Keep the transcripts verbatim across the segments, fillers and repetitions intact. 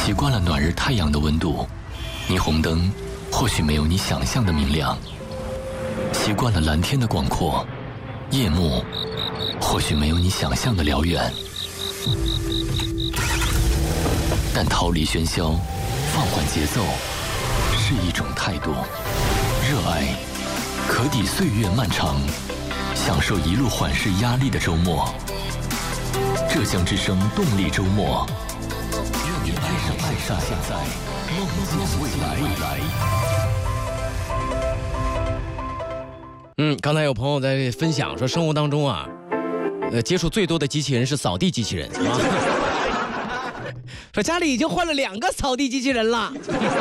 习惯了暖日太阳的温度，霓虹灯或许没有你想象的明亮；习惯了蓝天的广阔，夜幕或许没有你想象的辽远。但逃离喧嚣，放缓节奏，是一种态度。热爱可抵岁月漫长，享受一路缓释压力的周末。浙江之声动力周末，愿你爱上爱上现在，梦见未来。未来。 嗯，刚才有朋友在分享说，生活当中啊，呃，接触最多的机器人是扫地机器人，啊、说家里已经换了两个扫地机器人了，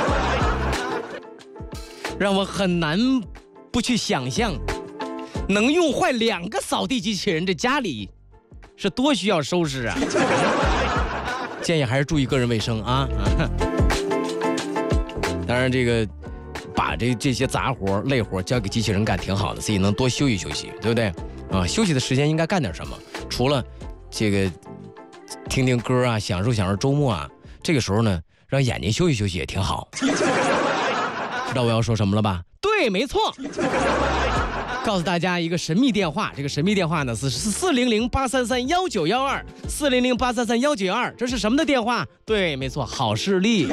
让我很难不去想象，能用坏两个扫地机器人，这家里是多需要收拾啊！建议还是注意个人卫生啊！当然，这个把这这些杂活累活交给机器人干挺好的，自己能多休息休息，对不对？啊，休息的时间应该干点什么？除了这个听听歌啊，享受享受周末啊，这个时候呢，让眼睛休息休息也挺好。知道我要说什么了吧？对，没错。告诉大家一个神秘电话，这个神秘电话呢是四零零八三三幺九幺二，四零零八三三幺九幺二，这是什么的电话？对，没错，好视力。